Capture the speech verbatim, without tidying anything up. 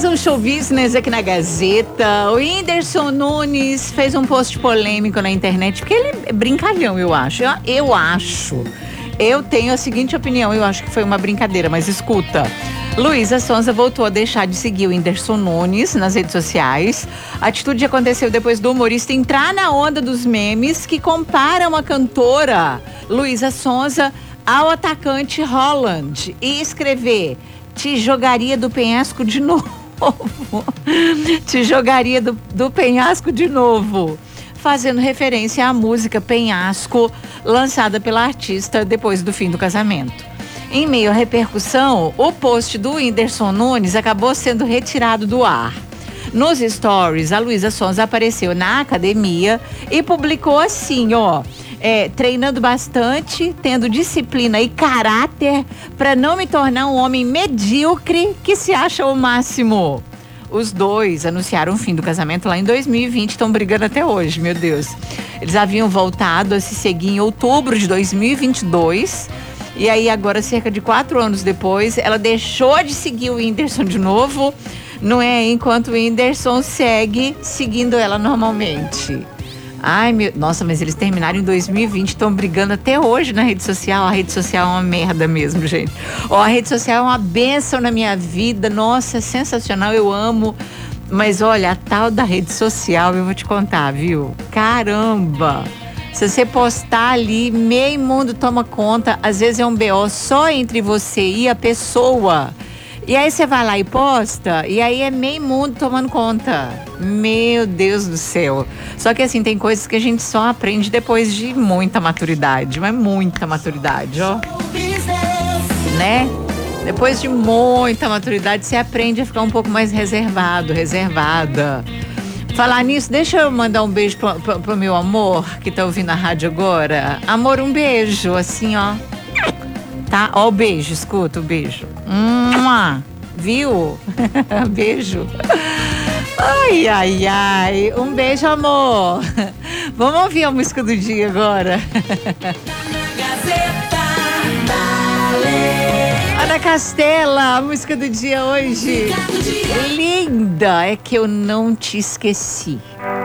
um show business aqui na Gazeta. O Whindersson Nunes fez um post polêmico na internet, porque ele é brincalhão, eu acho. Eu, eu acho. Eu tenho a seguinte opinião, eu acho que foi uma brincadeira, mas escuta. Luísa Sonza voltou a deixar de seguir o Whindersson Nunes nas redes sociais. A atitude aconteceu depois do humorista entrar na onda dos memes que comparam a cantora Luísa Sonza ao atacante Haaland e escrever: te jogaria do penhasco de novo. Te jogaria do, do penhasco de novo. Fazendo referência à música Penhasco, lançada pela artista depois do fim do casamento. Em meio à repercussão, o post do Whindersson Nunes acabou sendo retirado do ar. Nos stories, a Luísa Sonza apareceu na academia e publicou assim, ó. É, treinando bastante, tendo disciplina e caráter para não me tornar um homem medíocre que se acha o máximo. Os dois anunciaram o fim do casamento lá em dois mil e vinte, estão brigando até hoje, meu Deus. Eles haviam voltado a se seguir em outubro de dois mil e vinte e dois. E aí agora, cerca de quatro anos depois, ela deixou de seguir o Whindersson de novo, não é? Enquanto o Whindersson segue seguindo ela normalmente. Ai, meu... Nossa, mas eles terminaram em dois mil e vinte, estão brigando até hoje na rede social. A rede social é uma merda mesmo, gente. Ó, a rede social é uma bênção na minha vida. Nossa, é sensacional, eu amo. Mas olha, a tal da rede social, eu vou te contar, viu? Caramba! Se você postar ali, meio mundo toma conta. Às vezes é um B O só entre você e a pessoa. E aí você vai lá e posta, e aí é meio mundo tomando conta. Meu Deus do céu. Só que assim, tem coisas que a gente só aprende depois de muita maturidade. Mas muita maturidade, ó. Né? Depois de muita maturidade, você aprende a ficar um pouco mais reservado, reservada. Falar nisso, deixa eu mandar um beijo pro, pro, pro meu amor, que tá ouvindo a rádio agora. Amor, um beijo, assim, ó. Tá? Ó o beijo, escuta o beijo. Mua, viu? Beijo. Ai, ai, ai. Um beijo, amor. Vamos ouvir a música do dia agora. Ana Castela, a música do dia hoje. Linda, é que eu não te esqueci.